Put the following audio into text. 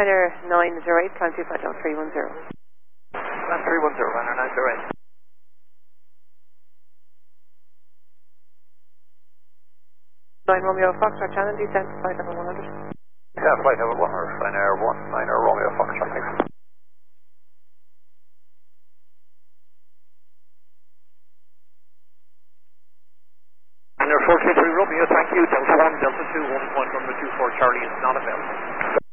Liner 908, climb 250 310. Climb 310, Liner 908. Line Romeo Foxtrot, Shannon, descent, flight level 100. Yeah, flight level 100, Liner 19 Romeo Foxtrot, thanks. Liner 423 Romeo, thank you, Delta 1, Delta 2, 1.24 Charlie is not available.